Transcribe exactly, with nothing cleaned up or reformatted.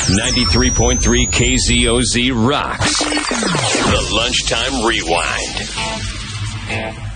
ninety-three point three K Z O Z rocks. The Lunchtime Rewind.